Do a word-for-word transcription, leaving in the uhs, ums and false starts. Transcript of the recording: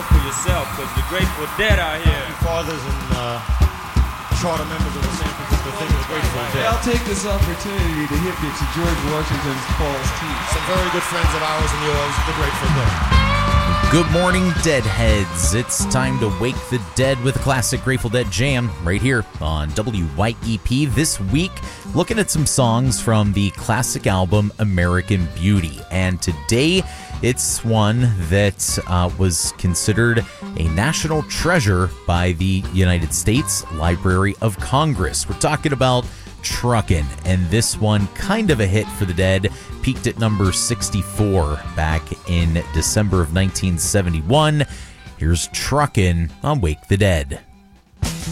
for yourself, because the Grateful Dead are here. Fathers and uh, charter members of the San Francisco thing of the Grateful Dead. I'll take this opportunity to hip you to George Washington's Paul's Teeth. Some very good friends of ours and yours, the Grateful Dead. Good morning, Deadheads. It's time to wake the dead with a classic Grateful Dead jam right here on W Y E P. This week, looking at some songs from the classic album American Beauty. And today, it's one that uh, was considered a national treasure by the United States Library of Congress. We're talking about Truckin', and this one, kind of a hit for the Dead, peaked at number sixty-four back in December of nineteen seventy-one. Here's Truckin' on Wake the Dead.